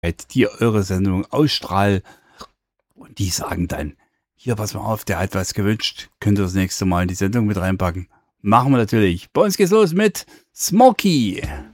die eure Sendung ausstrahlen. Und die sagen dann, hier, pass mal auf, der hat was gewünscht. Könnt ihr das nächste Mal in die Sendung mit reinpacken? Machen wir natürlich. Bei uns geht's los mit Smokey.